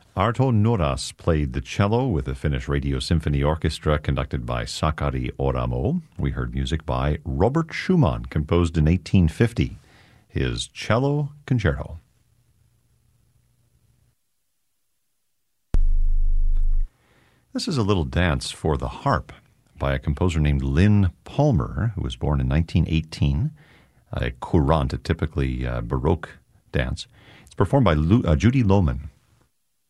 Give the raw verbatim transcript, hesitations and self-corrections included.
Arto Noras played the cello with the Finnish Radio Symphony Orchestra conducted by Sakari Oramo. We heard music by Robert Schumann, composed in eighteen fifty, his Cello Concerto. This is a little dance for the harp by a composer named Lynn Palmer, who was born in nineteen eighteen, a courante, a typically uh, Baroque dance. It's performed by Lu- uh, Judy Lohman.